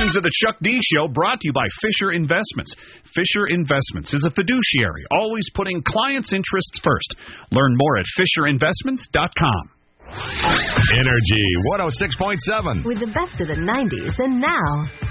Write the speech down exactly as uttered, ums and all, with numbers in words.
editions of the Chuck D Show brought to you by Fisher Investments. Fisher Investments is a fiduciary, always putting clients' interests first. Learn more at fisher investments dot com. Energy one oh six point seven. With the best of the nineties and now.